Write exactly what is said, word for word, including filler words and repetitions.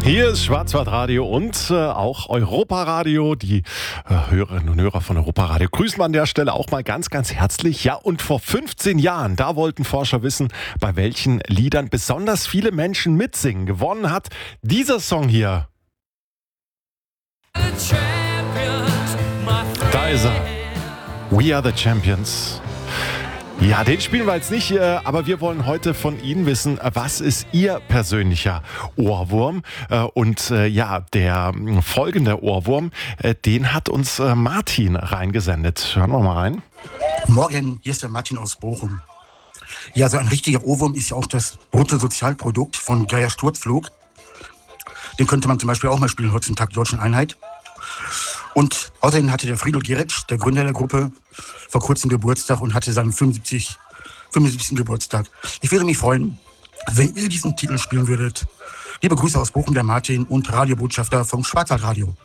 Hier ist Schwarzwaldradio und äh, auch Europaradio. Die äh, Hörerinnen und Hörer von Europaradio grüßen wir an der Stelle auch mal ganz, ganz herzlich. Ja, und vor fünfzehn Jahren, da wollten Forscher wissen, bei welchen Liedern besonders viele Menschen mitsingen. Gewonnen hat dieser Song hier. Da ist er. We are the Champions. Ja, den spielen wir jetzt nicht, aber wir wollen heute von Ihnen wissen, was ist Ihr persönlicher Ohrwurm? Und ja, der folgende Ohrwurm, den hat uns Martin reingesendet. Hören wir mal rein. Morgen, hier ist der Martin aus Bochum. Ja, so ein richtiger Ohrwurm ist ja auch das Bruttosozialprodukt von Geier Sturzflug. Den könnte man zum Beispiel auch mal spielen heute zum Tag der Deutschen Einheit. Und außerdem hatte der Friedel Geretsch, der Gründer der Gruppe, vor kurzem Geburtstag und hatte seinen fünfundsiebzigsten Geburtstag. Ich würde mich freuen, wenn ihr diesen Titel spielen würdet. Liebe Grüße aus Bochum, der Martin und Radiobotschafter vom Schwarzwaldradio.